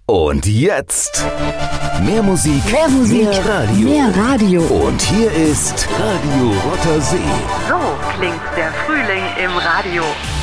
Und jetzt mehr Musik, mehr Radio. Mehr Radio. Und hier ist Radio Rotter See. So klingt der Frühling im Radio.